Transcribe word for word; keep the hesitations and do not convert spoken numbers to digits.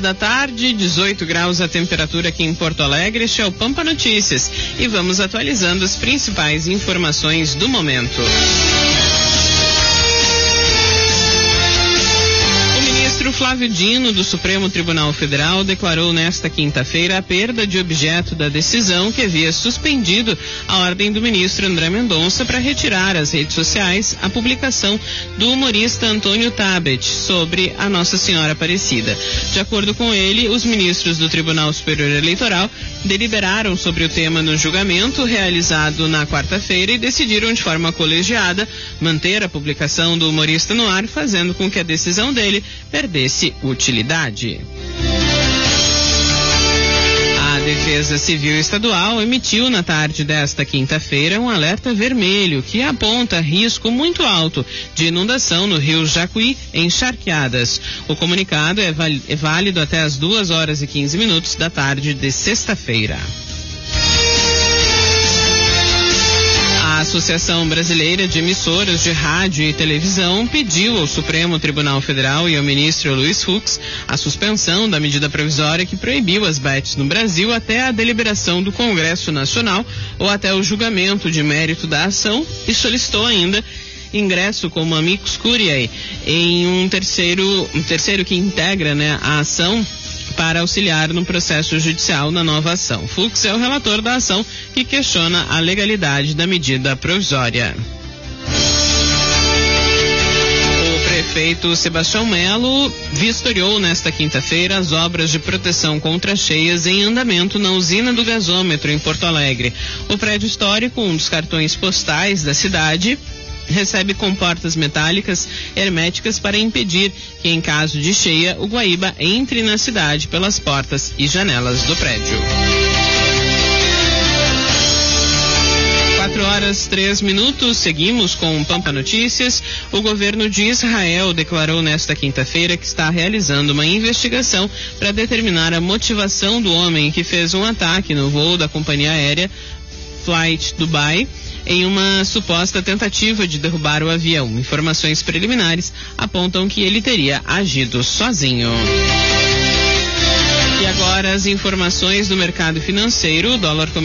da tarde, dezoito graus a temperatura aqui em Porto Alegre. Este é o Pampa Notícias e vamos atualizando as principais informações do momento. O Flávio Dino, do Supremo Tribunal Federal, declarou nesta quinta-feira a perda de objeto da decisão que havia suspendido a ordem do ministro André Mendonça para retirar das redes sociais a publicação do humorista Antônio Tabet sobre a Nossa Senhora Aparecida. De acordo com ele, os ministros do Tribunal Superior Eleitoral deliberaram sobre o tema no julgamento realizado na quarta-feira e decidiram de forma colegiada manter a publicação do humorista no ar, fazendo com que a decisão dele perdesse utilidade. A Defesa Civil Estadual emitiu na tarde desta quinta-feira um alerta vermelho que aponta risco muito alto de inundação no rio Jacuí, em Charqueadas. O comunicado é válido até as duas horas e quinze minutos da tarde de sexta-feira. A Associação Brasileira de Emissoras de Rádio e Televisão pediu ao Supremo Tribunal Federal e ao ministro Luiz Fux a suspensão da medida provisória que proibiu as bets no Brasil até a deliberação do Congresso Nacional ou até o julgamento de mérito da ação, e solicitou ainda ingresso como amicus curiae em um terceiro, um terceiro que integra, né, a ação para auxiliar no processo judicial na nova ação. Fux é o relator da ação que questiona a legalidade da medida provisória. O prefeito Sebastião Melo vistoriou nesta quinta-feira as obras de proteção contra cheias em andamento na usina do gasômetro em Porto Alegre. O prédio histórico, um dos cartões postais da cidade, recebe comportas metálicas herméticas para impedir que, em caso de cheia, o Guaíba entre na cidade pelas portas e janelas do prédio. Quatro horas, três minutos, seguimos com o Pampa Notícias. O governo de Israel declarou nesta quinta-feira que está realizando uma investigação para determinar a motivação do homem que fez um ataque no voo da companhia aérea Flight Dubai, em uma suposta tentativa de derrubar o avião. Informações preliminares apontam que ele teria agido sozinho. E agora as informações do mercado financeiro. O dólar